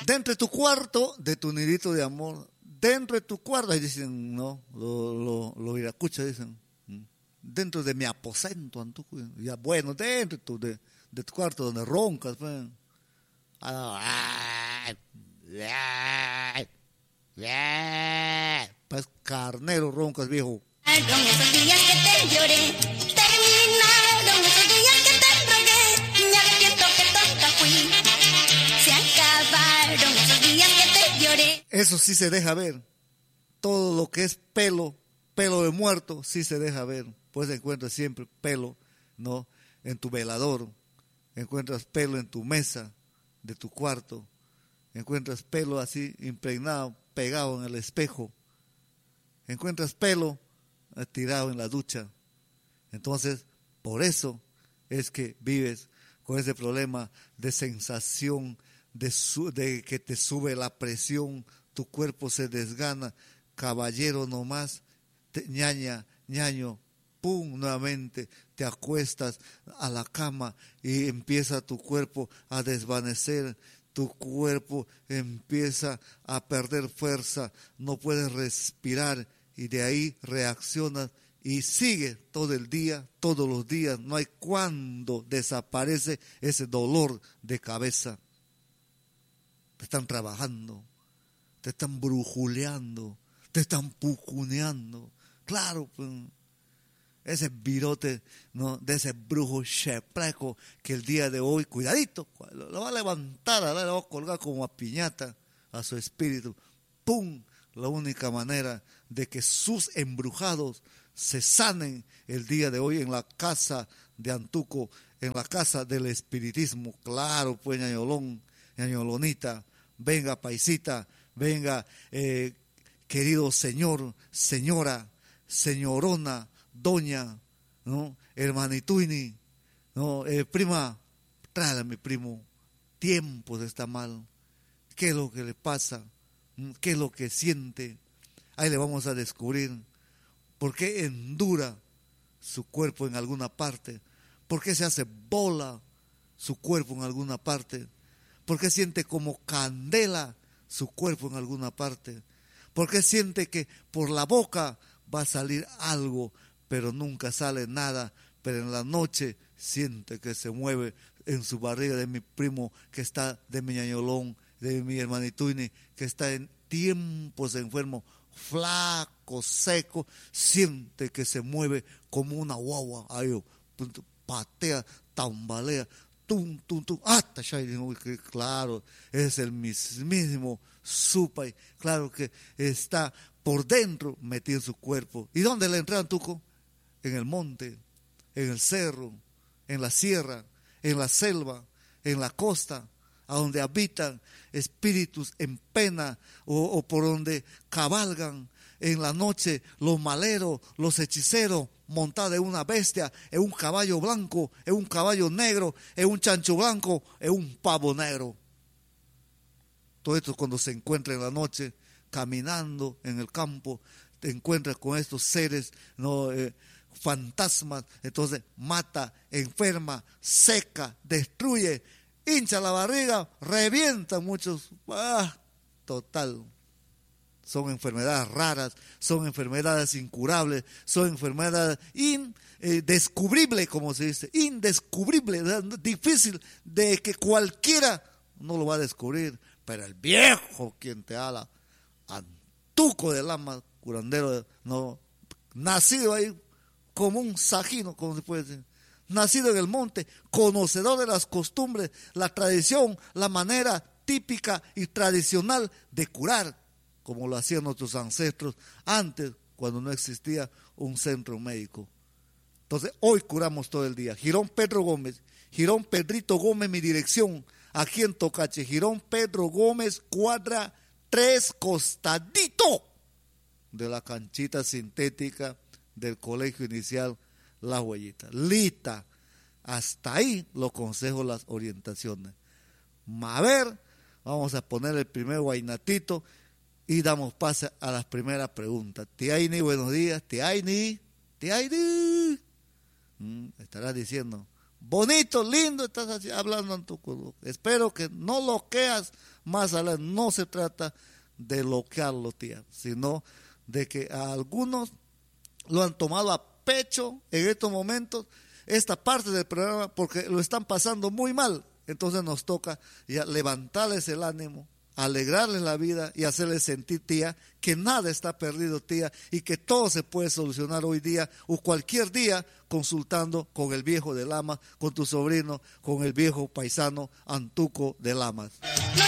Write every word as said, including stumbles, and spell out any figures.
Dentro de tu cuarto, de tu nidito de amor, dentro de tu cuarto, ahí dicen, no, los lo, lo viracuchas dicen, dentro de mi aposento, Antuco, ya bueno, dentro de tu, de, de tu cuarto donde roncas, pues. Pues carnero roncas, viejo. Terminaron esos días que te lloré, terminaron esos días que te rogué, me arrepiento que tonta fui, se acabaron esos días que te lloré. Eso sí se deja ver, todo lo que es pelo, pelo de muerto, sí se deja ver, pues encuentras siempre pelo, ¿no? En tu velador, encuentras pelo en tu mesa de tu cuarto, encuentras pelo así impregnado, pegado en el espejo, encuentras pelo tirado en la ducha. Entonces, por eso es que vives con ese problema de sensación, de, su, de que te sube la presión, tu cuerpo se desgana, caballero nomás, te, ñaña, ñaño, pum, nuevamente te acuestas a la cama y empieza tu cuerpo a desvanecer, tu cuerpo empieza a perder fuerza, no puedes respirar y de ahí reaccionas y sigue todo el día, todos los días, no hay cuándo desaparece ese dolor de cabeza. Te están trabajando, te están brujuleando, te están pucuneando, claro, pues. Ese virote, ¿no? De ese brujo chepreco que el día de hoy, cuidadito, lo, lo va a levantar, lo va a colgar como a piñata a su espíritu. ¡Pum! La única manera de que sus embrujados se sanen el día de hoy en la casa de Antuco, en la casa del espiritismo. Claro, pues, ñañolón, ñañolonita, venga, paisita, venga, eh, querido señor, señora, señorona, doña, ¿no? Hermanituini, ¿no? Eh, prima, tráele a mi primo, tiempos está mal, ¿qué es lo que le pasa? ¿Qué es lo que siente? Ahí le vamos a descubrir por qué endura su cuerpo en alguna parte, por qué se hace bola su cuerpo en alguna parte, por qué siente como candela su cuerpo en alguna parte, por qué siente que por la boca va a salir algo, pero nunca sale nada, pero en la noche siente que se mueve en su barriga de mi primo que está de mi ñañolón, de mi hermanituini, que está en tiempos enfermo, flaco, seco, siente que se mueve como una guagua, ahí, patea, tambalea, tum, tum, tum, hasta claro, es el mismísimo Supay, claro que está por dentro metido en su cuerpo. ¿Y dónde le entraron, Tuco? En el monte, en el cerro, en la sierra, en la selva, en la costa, a donde habitan espíritus en pena o, o por donde cabalgan en la noche los maleros, los hechiceros, montados en una bestia, en un caballo blanco, en un caballo negro, en un chancho blanco, en un pavo negro. Todo esto cuando se encuentra en la noche, caminando en el campo, te encuentras con estos seres, no, eh, fantasmas, entonces mata, enferma, seca, destruye, hincha la barriga, revienta muchos, ah, total. Son enfermedades raras, son enfermedades incurables, son enfermedades indescubribles, como se dice, indescubribles, difícil de que cualquiera no lo va a descubrir, pero el viejo quien te habla, Antuco de Lama, curandero, no, nacido ahí como un sajino, como se puede decir, nacido en el monte, conocedor de las costumbres, la tradición, la manera típica y tradicional de curar, como lo hacían nuestros ancestros antes, cuando no existía un centro médico. Entonces, hoy curamos todo el día. Girón Pedro Gómez, Girón Pedrito Gómez, mi dirección, aquí en Tocache, Girón Pedro Gómez, cuadra tres, costadito de la canchita sintética del colegio inicial La Huellita. Lita, hasta ahí los consejos, las orientaciones. A ver, vamos a poner el primer guainatito y damos paso a las primeras preguntas. Tiaini, buenos días. Tiaini, Tiaini. Mm, estarás diciendo, bonito, lindo, estás así, hablando Antuco. Espero que no loqueas más adelante. No se trata de loquearlo, tía, sino de que a algunos lo han tomado a pecho en estos momentos, esta parte del programa, porque lo están pasando muy mal. Entonces nos toca ya levantarles el ánimo, alegrarles la vida y hacerles sentir, tía, que nada está perdido, tía, y que todo se puede solucionar hoy día o cualquier día consultando con el viejo de Lamas, con tu sobrino, con el viejo paisano Antuco de Lamas.